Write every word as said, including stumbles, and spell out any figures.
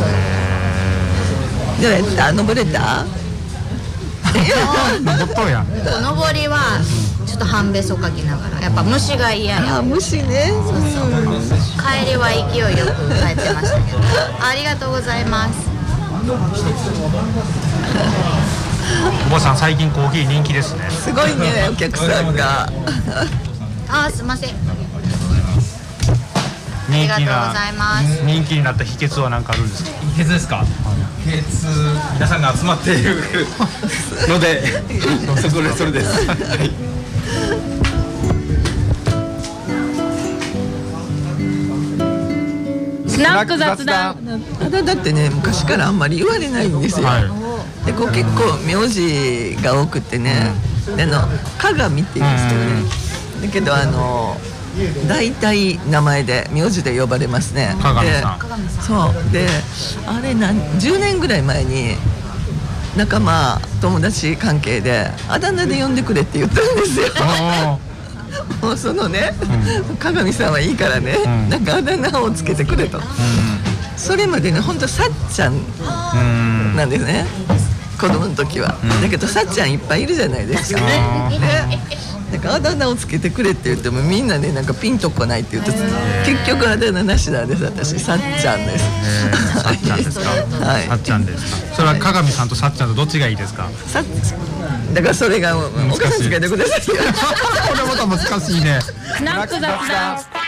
どうやった登れた？ 登っとうやん。 登りはちょっと半べそかきながら、やっぱ虫が嫌や。 あ、虫ね。 そうそう。帰りは勢いよく帰ってましたけど。ありがとうございます。 おばさん最近コーヒー人気ですね。 すごいね、お客さんが。 あ、すいません。 人気ありがとうございます。 人気になった秘訣は何かあるんですか？ 秘訣ですか？秘訣、皆さんが集まっているので、それそれです。はい。 スナック雑談。 ただだってね、昔からあんまり言われないんですよ。はい、でこう結構名字が多くてね、うん、あの鏡って言うんですよね。だけどあの大体名前で名字で呼ばれますね。 鏡さん。 そうで、あれなんじゅうねんぐらい前に仲間友達関係であだ名で呼んでくれって言ったんですよ。もうそのね、うん、鏡さんはいいからね、うん、なんかあだ名をつけてくれと、うん、それまでね本当さっちゃんなんですね、子供の時は、うん、だけどさっちゃんいっぱいいるじゃないですかね。なんかあだ名をつけてくれって言ってもみんなねなんかピンとこないって言って、結局あだ名なしなんです。私さっちゃんです。 さっちゃんですか？はい、さっちゃんですか？それは鏡さんとさっちゃんとどっちがいいですか？ さっだからそれがお母さんつけてくださいよ。 これまた難しいね。 スナック雑談。